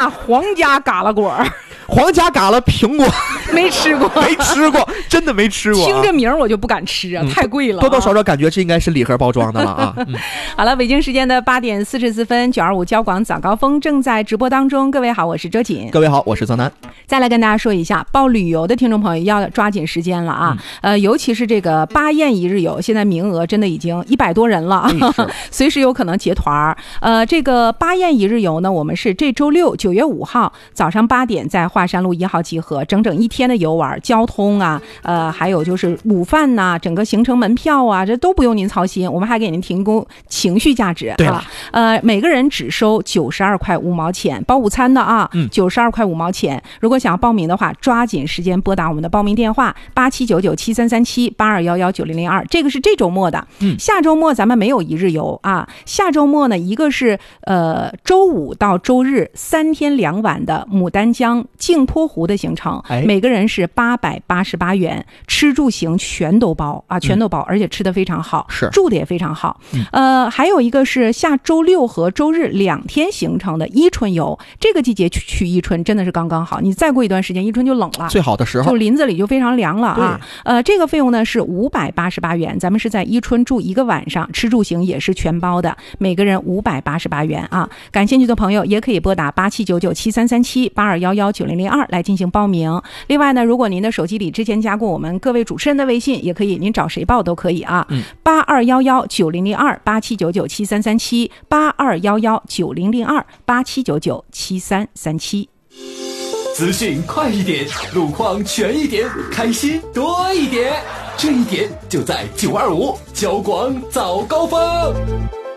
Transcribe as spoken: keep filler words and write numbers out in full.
皇家嘎啦果皇家嘎啦苹果没吃过没吃过，真的没吃过、啊、 听这名我就不敢吃啊、嗯、太贵了、啊、 多多少少感觉这应该是礼盒包装的了啊、嗯、 好了，北京时间的八点四十四分，九二五交广早高峰正在直播当中。各位好，我是周瑾。 各位好，我是泽南。 再来跟大家说一下，报旅游的听众朋友要抓紧时间了啊、嗯、呃，尤其是这个巴彦一日游，现在名额真的已经一百多人了、嗯、随时有可能结团。呃，这个巴彦一日游呢，我们是这周六九月五号早上八点在华山路一号集合，整整一天的游玩，交通啊，呃，还有就是午饭呐、啊，整个行程门票啊，这都不用您操心，我们还给您提供情绪价值。 对了、 啊，呃，每个人只收九十二块五毛钱，包午餐的啊，九十二块五毛钱。如果想要报名的话，抓紧时间拨打我们的报名电话八七九九七三三七八二幺幺九零零二，这个是这周末的。嗯，下周末咱们没有一日游啊，下周末呢，一个是呃周五到周日三天两晚的牡丹江镜泊湖的行程，哎、每个人是八百八十八元，吃住行全都包啊，全都包，嗯、而且吃的非常好， 是住的也非常好。 嗯、 呃，还有一个是下周六和周日两天行程的伊春游，这个季节去去伊春真的是刚刚好，你再过一段时间伊春就冷了， 最好的时候， 就林子里就非常凉了啊。呃，这个费用呢是五百八十八元，咱们是在伊春住一个晚上，吃住行也是全包的，每个人五百八十八元啊。感兴趣的朋友也可以拨打八七九九七三三七八二幺幺九零零二来进行报名。另外呢，如果您的手机里之前加过我们各位主持人的微信，也可以，您找谁报都可以啊。八二幺幺九零零二八七九九七三三七八二幺幺九零零二八七九九七三三七。 资讯快一点，路况全一点，开心多一点，这一点就在九二五交广早高峰。